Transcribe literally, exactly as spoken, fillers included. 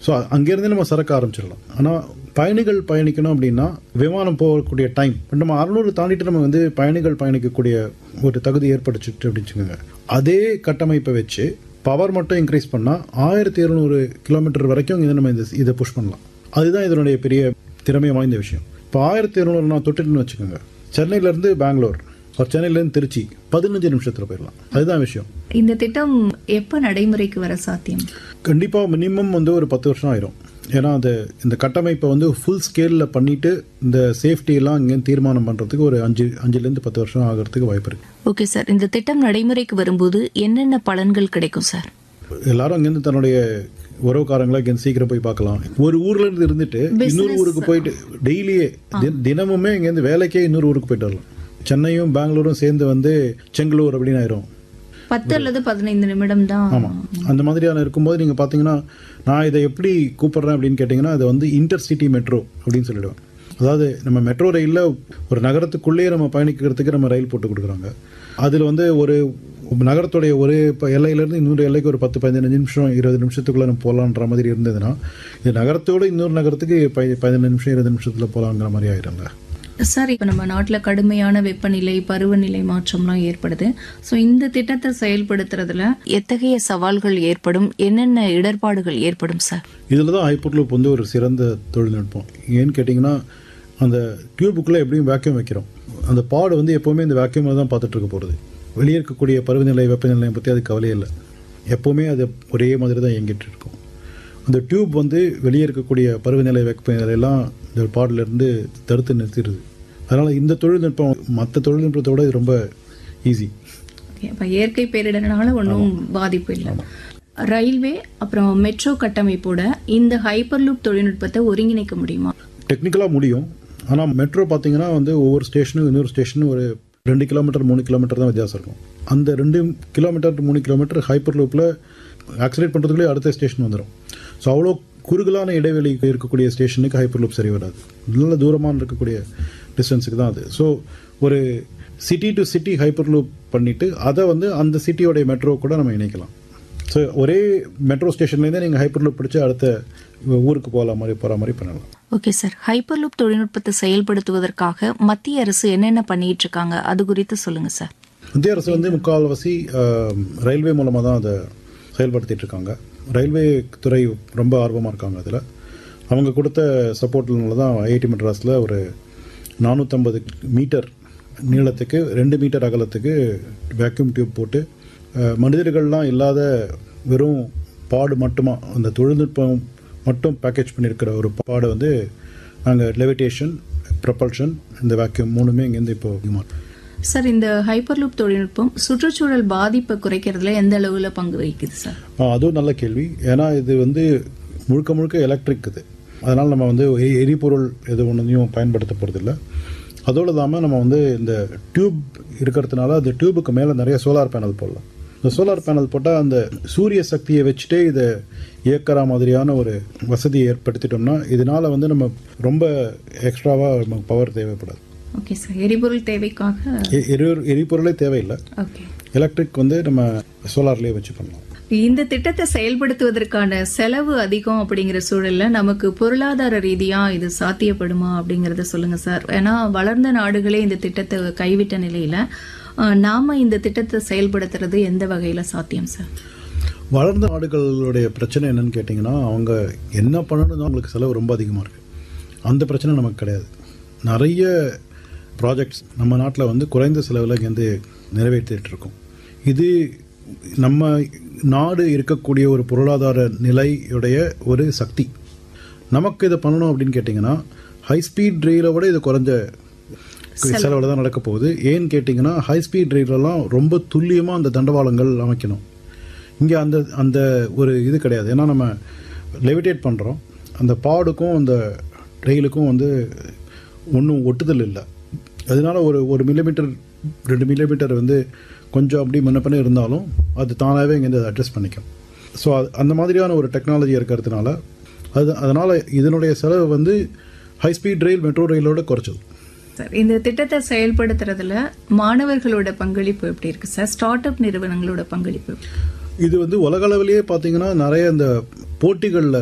So அங்கேருந்தே நம்ம சரக்கு ஆரம்பிச்சிடலாம். ஆனால் பயணிகள் பயணிக்கணும் அப்படின்னா விமானம் போகக்கூடிய டைம் நம்ம அறுநூறு தாண்டிட்டு நம்ம வந்து பயணிகள் பயணிக்கக்கூடிய ஒரு தகுதி ஏற்படுச்சிட்டு அப்படின்னு வச்சுக்கோங்க. அதே கட்டமைப்பை வச்சு பவர் மட்டும் இன்க்ரீஸ் பண்ணால் ஆயிரத்தி இருநூறு கிலோமீட்டர் வரைக்கும் இதை நம்ம இந்த இதை புஷ் பண்ணலாம். அதுதான் இதனுடைய பெரிய திறமை வாய்ந்த விஷயம். இப்போ ஆயிரத்தி இருநூறு நான் தொட்டுட்டுன்னு வச்சுக்கோங்க, சென்னையிலேருந்து பெங்களூர், சென்னையிலேருந்து திருச்சி பதினஞ்சு நிமிஷத்தில் போயிடலாம். அதுதான் விஷயம். இந்த திட்டம் எப்போ நடைமுறைக்கு வர சாத்தியம்? கண்டிப்பாக மினிமம் வந்து ஒரு பத்து வருஷம் ஆயிரும். ஏன்னா அது இந்த கட்டமைப்பை வந்து ஃபுல் ஸ்கேலில் பண்ணிவிட்டு இந்த சேஃப்டியெல்லாம் இங்கேருந்து தீர்மானம் பண்ணுறதுக்கு ஒரு அஞ்சு அஞ்சுலேருந்து பத்து வருஷம் ஆகிறதுக்கு வாய்ப்பு இருக்குது. ஓகே சார், இந்த திட்டம் நடைமுறைக்கு வரும்போது என்னென்ன பலன்கள் கிடைக்கும் சார்? எல்லாரும் இங்கேருந்து தன்னுடைய உறவுக்காரங்களா இங்கேருந்து சீக்கிரம் போய் பார்க்கலாம். ஒரு ஊர்ல இருந்து இருந்துட்டு இன்னொரு ஊருக்கு போயிட்டு டெய்லியே தினமுமே இங்கேருந்து வேலைக்கே இன்னொரு ஊருக்கு போயிட்டு வரலாம். சென்னையும் பெங்களூரும் சேர்ந்து வந்து செங்கலூர் அப்படின்னு ஆயிரும். பத்து அல்லது பதினைந்து நிமிடம் தான். ஆமாம், அந்த மாதிரியான இருக்கும்போது நீங்கள் பார்த்தீங்கன்னா நான் இதை எப்படி கூப்பிட்றேன் அப்படின்னு கேட்டிங்கன்னா அது வந்து இன்டர் சிட்டி மெட்ரோ அப்படின்னு சொல்லிடுவேன். அதாவது நம்ம மெட்ரோ ரயிலில் ஒரு நகரத்துக்குள்ளேயே நம்ம பயணிக்கிறதுக்கு நம்ம ரயில் போட்டு கொடுக்குறாங்க. அதில் வந்து ஒரு நகரத்துடைய ஒரு இப்போ எல்லையிலேருந்து இன்னொரு எல்லைக்கு ஒரு பத்து பதினஞ்சு நிமிஷம் இருபது நிமிஷத்துக்குள்ளே நம்ம போகலான்ற மாதிரி இருந்ததுன்னா இது நகரத்தோடு இன்னொரு நகரத்துக்கு பதினஞ்சு நிமிஷம் இருபது நிமிஷத்தில் போகலாங்கிற மாதிரி ஆயிடுங்க. சார், இப்போ நம்ம நாட்டில் கடுமையான வெப்பநிலை பருவநிலை மாற்றம்லாம் ஏற்படுது. ஸோ இந்த திட்டத்தை செயல்படுத்துறதுல எத்தகைய சவால்கள் ஏற்படும், என்னென்ன இடர்பாடுகள் ஏற்படும் சார்? இதில் தான் ஹைப்பர்லூப் வந்து ஒரு சிறந்த தொழில்நுட்பம். ஏன்னு கேட்டிங்கன்னா அந்த டியூபுக்குள்ளே எப்படியும் வேக்யூம் வைக்கிறோம். அந்த பாடு வந்து எப்போவுமே இந்த வேக்யூமில் தான் பார்த்துட்டு இருக்க போகிறது. வெளியே இருக்கக்கூடிய பருவநிலை வெப்பநிலையை பற்றி அது கவலையே இல்லை. எப்போவுமே அது ஒரே மாதிரி தான் இயங்கிட்டு இருக்கும். அந்த டியூப் வந்து வெளியே இருக்கக்கூடிய பருவநிலை வெப்பநிலையெல்லாம் இந்த பாடிலிருந்து தடுத்து நிறுத்திடுது. அதனால் இந்த தொழில்நுட்பம் மற்ற தொழில்நுட்பத்தோட இது ரொம்ப ஈஸி. இப்போ இயற்கை பேரிடர்னால ஒன்றும் பாதிப்பு இல்லை. ரயில்வே அப்புறம் மெட்ரோ கட்டமைப்போட இந்த ஹைப்பர்லூப் தொழில்நுட்பத்தை ஒருங்கிணைக்க முடியுமா? டெக்னிக்கலாக முடியும். ஆனால் மெட்ரோ பார்த்தீங்கன்னா வந்து ஒவ்வொரு ஸ்டேஷனும் இன்னொரு ஸ்டேஷனும் ஒரு ரெண்டு கிலோமீட்டர் மூணு கிலோமீட்டர் தான் வித்தியாசம் இருக்கும். அந்த ரெண்டு கிலோமீட்டர் மூணு கிலோமீட்டர் ஹைப்பர் லூப்பில் ஆக்சிலேட் பண்ணுறதுக்குள்ளே அடுத்த ஸ்டேஷன் வந்துடும். ஸோ அவ்வளோ குறுகலான இடைவெளி இருக்கக்கூடிய ஸ்டேஷனுக்கு ஹைப்பர் லூப் சரி வராது. நல்ல தூரமாக இருக்கக்கூடிய டிஸ்டன்ஸுக்கு தான் அது. ஸோ ஒரு city to city hyper loop பண்ணிவிட்டு அதை வந்து அந்த சிட்டியோடைய மெட்ரோ கூட நம்ம இணைக்கலாம். ஸோ ஒரே மெட்ரோ ஸ்டேஷன்லேருந்தே நீங்கள் ஹைப்பர் லூப் பிடிச்சி அடுத்த ஊருக்கு போகலாம் மாதிரி போகிற மாதிரி பண்ணலாம். ஓகே சார், ஹைப்பர்லூப் தொழில்நுட்பத்தை செயல்படுத்துவதற்காக மத்திய அரசு என்னென்ன பண்ணிட்டு இருக்காங்க அது குறித்து சொல்லுங்க சார். மத்திய அரசு வந்து முக்கால்வாசி ரயில்வே மூலமாக தான் அதை செயல்படுத்திட்டு இருக்காங்க. ரயில்வே துறை ரொம்ப ஆர்வமாக இருக்காங்க. அதில் அவங்க கொடுத்த சப்போர்ட்னால தான் ஐஐடி மெட்ராஸில் ஒரு நானூற்றம்பது மீட்டர் நீளத்துக்கு ரெண்டு மீட்டர் அகலத்துக்கு வேக்யூம் டியூப் போட்டு மனிதர்கள்லாம் இல்லாத வெறும் பாடு மட்டுமா அந்த தொழில்நுட்பம் மட்டும் பேக்கேஜ் பண்ணியிருக்கிற ஒரு பாடை வந்து நாங்கள் லெவிடேஷன், ப்ரப்பல்ஷன், இந்த வேக்யூம் மூணுமே இங்கேருந்து இப்போ அதிகமாக. சார், இந்த ஹைப்பர்லூப் தொழில்நுட்பம் சுற்றுச்சூழல் பாதிப்பை குறைக்கிறதுல எந்த அளவில் பங்கு வகிக்குது சார்? அதுவும் நல்ல கேள்வி. ஏன்னா இது வந்து முழுக்க முழுக்க எலக்ட்ரிக் இது. அதனால் நம்ம வந்து எரிபொருள் எது ஒன்றையும் பயன்படுத்த போகிறதில்ல. அதோடு இல்லாமல் நம்ம வந்து இந்த டியூப் இருக்கிறதுனால அந்த டியூபுக்கு மேலே நிறைய சோலார் பேனல் போடலாம். இந்த சோலார் பேனல் போட்டால் அந்த சூரிய சக்தியை வச்சுட்டே இதை இயக்கிற மாதிரியான ஒரு வசதியை ஏற்படுத்திட்டோம்னா இதனால் வந்து நம்ம ரொம்ப எக்ஸ்ட்ராவாக நமக்கு பவர் தேவைப்படாது. ஓகே சார், எரிபொருள் தேவைக்காக எரிபொருளே தேவையில்லை. ஓகே, எலக்ட்ரிக் வந்து நம்ம சோலார்லேயே வச்சு பண்ணலாம். இந்த திட்டத்தை செயல்படுத்துவதற்கான செலவு அதிகம் அப்படிங்கிற சூழல்ல நமக்கு பொருளாதார ரீதியா இது சாத்தியப்படுமா அப்படிங்கறத சொல்லுங்க சார். ஏன்னா வளர்ந்த நாடுகளே இந்த திட்டத்தை கைவிட்ட நிலையில நாம இந்த திட்டத்தை செயல்படுத்துறது எந்த வகையில சாத்தியம் சார்? வளர்ந்த நாடுகளுடைய பிரச்சனை என்னன்னு கேட்டிங்கன்னா அவங்க என்ன பண்ணணும்னு அவங்களுக்கு செலவு ரொம்ப அதிகமாக இருக்குது. அந்த பிரச்சனை நமக்கு கிடையாது. நிறைய ப்ராஜெக்ட்ஸ் நம்ம நாட்டில் வந்து குறைந்த செலவில் இங்கேருந்து நிறைவேற்றிட்டு இருக்கோம். இது நம்ம நாடு இருக்கக்கூடிய ஒரு பொருளாதார நிலையுடைய ஒரு சக்தி. நமக்கு இதை பண்ணணும் அப்படின்னு கேட்டிங்கன்னா ஹை ஸ்பீட் ரயிலை விட இது குறைஞ்ச செலவில் தான் நடக்க போகுது. ஏன்னு கேட்டிங்கன்னா ஹை ஸ்பீட் ரயிலெல்லாம் ரொம்ப துல்லியமாக அந்த தண்டவாளங்கள் அமைக்கணும். இங்கே அந்த அந்த ஒரு இது கிடையாது. ஏன்னா நம்ம லெவிடேட் பண்ணுறோம், அந்த பாடுக்கும் அந்த ரயிலுக்கும் வந்து ஒன்றும் ஒட்டுதல் இல்லை. அதனால ஒரு ஒரு மில்லிமீட்டர் ரெண்டு மில்லிமீட்டர் வந்து கொஞ்சம் அப்படி முன்னப்பண்ண இருந்தாலும் அது தானாகவே இங்கேருந்து அட்ஜஸ்ட் பண்ணிக்கும். ஸோ அது அந்த மாதிரியான ஒரு டெக்னாலஜி இருக்கிறதுனால அது அதனால் இதனுடைய செலவு வந்து ஹை ஸ்பீட் ரயில் மெட்ரோ ரயிலோட குறைச்சது. சார், இந்த திட்டத்தை செயல்படுத்துறதுல மாணவர்களோட பங்களிப்பு எப்படி இருக்கு சார்? ஸ்டார்ட் அப் நிறுவனங்களோட பங்களிப்பு? இது வந்து உலக அளவிலேயே பார்த்தீங்கன்னா நிறைய இந்த போட்டிகளில்